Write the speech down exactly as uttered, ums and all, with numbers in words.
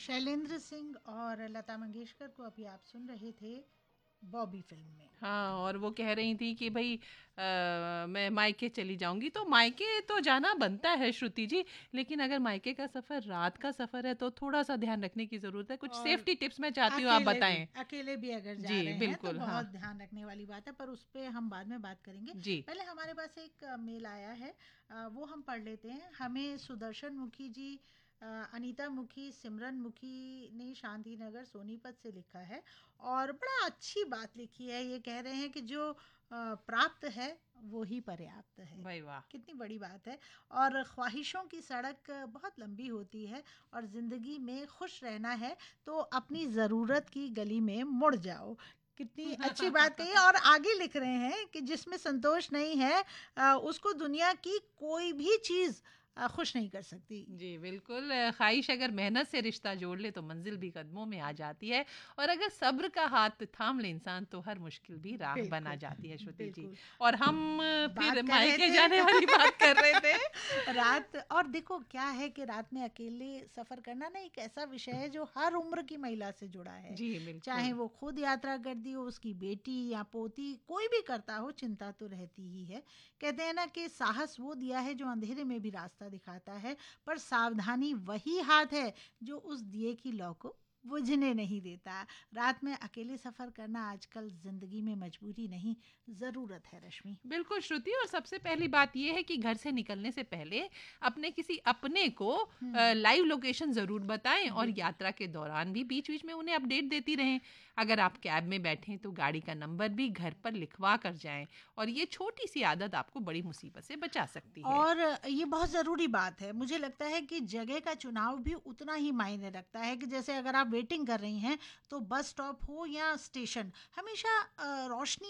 शैलेंद्र सिंह और लता मंगेशकर को अभी आप सुन रहे थे बॉबी फिल्म में। हाँ, और वो कह रही थी कि भाई अ, मैं मायके चली जाऊंगी, तो मायके तो जाना बनता है श्रुति जी, लेकिन अगर मायके का सफ़र रात का सफ़र है तो थोड़ा सा ध्यान रखने की ज़रूरत है। कुछ और सेफ्टी टिप्स मैं चाहती हूँ आप अकेले भी बताएं। अकेले भी अगर जी जा रहे हैं तो बिल्कुल, हाँ। बहुत ध्यान रखने वाली बात है, पर उस पे हम बाद में बात करेंगे। जी। पहले हमारे पास एक अ, मेल आया है, अ, वो हम पढ़ लेते हैं। हमें सुदर्शन मुखी जी, अ, अनीता मुखी, सिमरन मुखी ने शांति नगर सोनीपत से लिखा है और बड़ा अच्छी बात लिखी है। ये कह रहे हैं कि जो अ, प्राप्त है वो ही पर्याप्त है। भाई वाह। कितनी बड़ी बात है। और ख्वाहिशों की सड़क बहुत लंबी होती है और ज़िंदगी में खुश रहना है तो अपनी ज़रूरत की गली में मुड़ जाओ। कितनी अच्छी बात कही है। और आगे लिख रहे हैं कि जिसमें संतोष नहीं है, अ, उसको दुनिया की कोई भी चीज़ अ, खुश नहीं कर सकती। जी बिल्कुल, अ, ख्वाहिश अगर मेहनत से रिश्ता जोड़ ले तो मंजिल भी कदमों में आ जाती है, और अगर सब्र का हाथ थाम ले इंसान तो हर मुश्किल भी राह बना बिल्कुल, जाती है श्रुति जी। बिल्कुल। और हम अ, बात फिर कर रहे मायके जाने वाली बात कर रहे थे। थे रात। और देखो क्या है कि रात में अकेले सफर करना ना एक ऐसा विषय है जो हर उम्र की महिला से जुड़ा है। जी चाहे बिल्कुल। वो खुद यात्रा करती हो, उसकी बेटी या पोती, कोई भी करता हो, चिंता तो रहती ही है। कहते हैं ना कि साहस वो दिया है जो अंधेरे में भी रास्ता दिखाता है, पर सावधानी वही हाथ है जो उस दिए की लौ को बुझने नहीं देता। रात में अकेले सफर करना आजकल जिंदगी में मजबूरी नहीं, जरूरत है रश्मि। बिल्कुल श्रुति, और सबसे पहली बात यह है कि घर से निकलने से पहले अपने किसी अपने को हम्म। लाइव लोकेशन ज़रूर बताएं, और बिल्कुल। यात्रा के दौरान भी बीच बीच में उन्हें अपडेट देती रहें। अगर आप कैब में बैठें तो गाड़ी का नंबर भी घर पर लिखवा कर जाएं, और ये छोटी सी आदत आपको बड़ी मुसीबत से बचा सकती है। और ये बहुत ज़रूरी बात है। मुझे लगता है कि जगह का चुनाव भी उतना ही मायने रखता है कि जैसे अगर आप वेटिंग कर रही हैं तो बस स्टॉप हो या स्टेशन, हमेशा अ, रोशनी